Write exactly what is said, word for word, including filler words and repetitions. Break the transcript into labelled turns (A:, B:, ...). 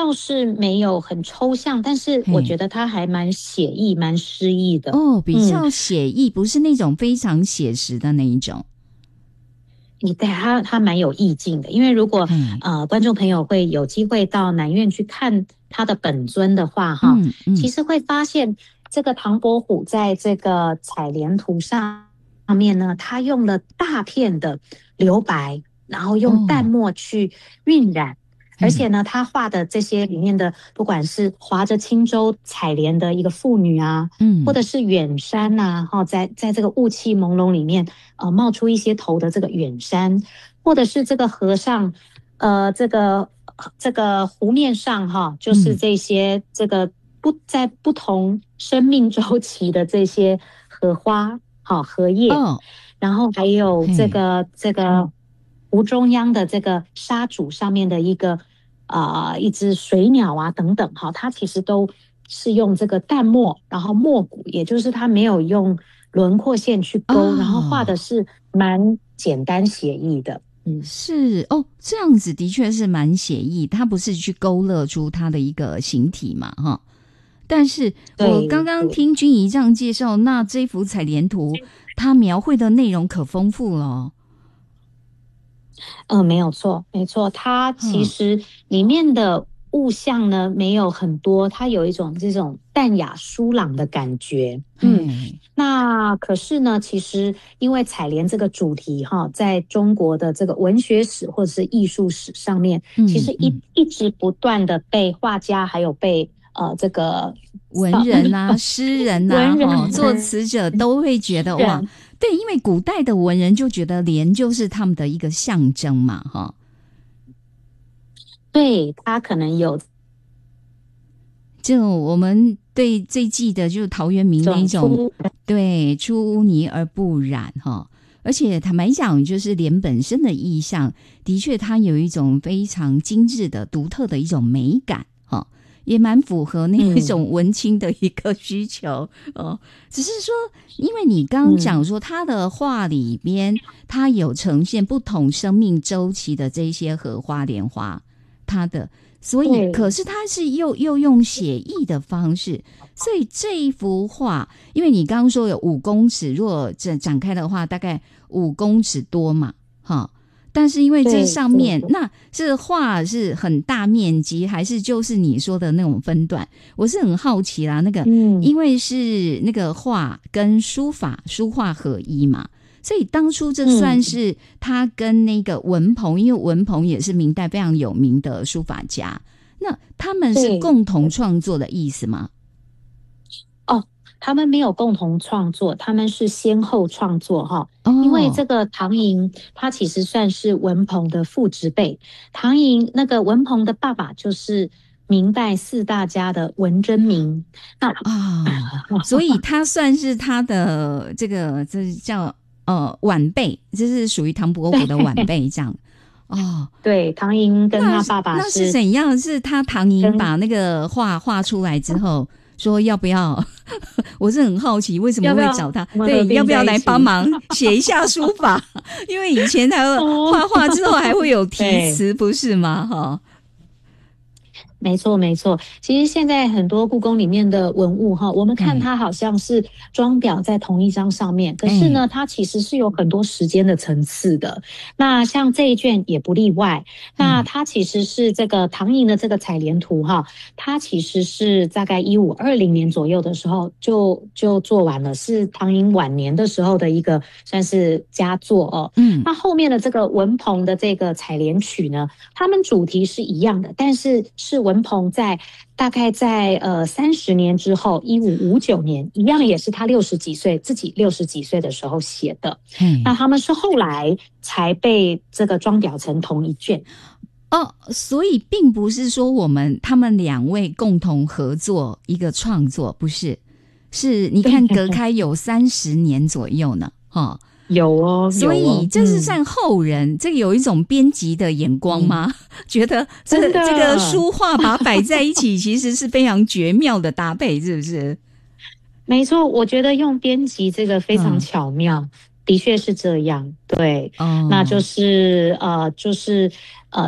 A: 倒是没有很抽象，但是我觉得它还蛮写意蛮诗意的。
B: 哦，比较写意、嗯、不是那种非常写实的那一种。
A: 你对它它蛮有意境的，因为如果呃观众朋友会有机会到南院去看它的本尊的话哈、嗯嗯，其实会发现这个唐伯虎在这个采莲图上上面呢，他用了大片的留白，然后用淡墨去晕染。哦，而且呢，他画的这些里面的，不管是划着轻舟采莲的一个妇女啊，嗯，或者是远山呐、啊，在在这个雾气朦胧里面，呃，冒出一些头的这个远山，或者是这个河上，呃，这个这个湖面上哈、啊，就是这些、嗯、这个不在不同生命周期的这些荷花，好、啊、荷叶、哦，然后还有这个这个。湖中央的这个沙主上面的一个啊、呃、一只水鸟啊等等哈，它其实都是用这个淡墨，然后墨骨，也就是它没有用轮廓线去勾，哦，然后画的是蛮简单写意的。嗯，
B: 是哦，这样子的确是蛮写意，它不是去勾勒出它的一个形体嘛哈。但是我刚刚听君怡这样介绍，那这幅采莲图它描绘的内容可丰富了。
A: 嗯，没有错，没错。它其实里面的物象呢，没有很多，它有一种这种淡雅疏朗的感觉。嗯，那可是呢，其实因为采莲这个主题哈，在中国的这个文学史或者是艺术史上面，嗯、其实一、嗯、一直不断的被画家还有被呃这个
B: 文人啊、诗人啊、文人、哦、作词者都会觉得哇。对，因为古代的文人就觉得莲就是他们的一个象征嘛，哈。
A: 对，他可能有，
B: 就我们对最记得就是陶渊明那一种，对，出污泥而不染哈。而且坦白讲，就是莲本身的意象，的确它有一种非常精致的、独特的一种美感哈。也蛮符合那一种文青的一个需求、嗯、哦，只是说，因为你刚刚讲说他的画里边，他有呈现不同生命周期的这些荷花莲花，他的，所以可是他是又又用写意的方式，所以这一幅画，因为你刚刚说有五公尺，如果展展开的话，大概五公尺多嘛，哈。但是因为这上面那是画是很大面积，还是就是你说的那种分段？我是很好奇啦，那个、嗯、因为是那个画跟书法书画合一嘛，所以当初这算是他跟那个文鹏、嗯、因为文鹏也是明代非常有名的书法家，那他们是共同创作的意思吗？
A: 他们没有共同创作，他们是先后创作哈。Oh. 因为这个唐寅，他其实算是文鹏的父执辈。唐寅那个文鹏的爸爸就是明代四大家的文征明。那
B: 啊， oh. 所以他算是他的这个这叫呃晚辈，这是属于唐伯虎的晚辈这样。哦，
A: 对，唐寅跟他爸爸是
B: 那, 那是怎样？是他唐寅把那个画画出来之后。说要不要？我是很好奇为什么会找他？要要对，要不要来帮忙写一下书法？因为以前他画画之后还会有题词，不是吗？哈。
A: 没错没错，其实现在很多故宫里面的文物哈，我们看它好像是装裱在同一张上面，可是呢它其实是有很多时间的层次的。那像这一卷也不例外，那它其实是这个唐寅的这个采莲图哈，它其实是大概一五二零年左右的时候就就做完了，是唐寅晚年的时候的一个算是佳作哦。嗯，那后面的这个文鹏的这个采莲曲呢，他们主题是一样的，但是是文鹏在大概在呃三十年之后，一五五九年，一样也是他六十几岁，自己六十几岁的时候写的。嗯，那他们是后来才被这个装裱成同一卷。
B: 哦，所以并不是说我们他们两位共同合作一个创作，不是？是你看隔开有三十年左右呢，哈。
A: 有哦，
B: 所以这是算后人，嗯、这个有一种编辑的眼光吗？嗯、觉得这这个书画把它摆在一起，其实是非常绝妙的搭配，是不是？
A: 没错，我觉得用编辑这个非常巧妙，嗯、的确是这样。对，哦、那就是呃，就是呃。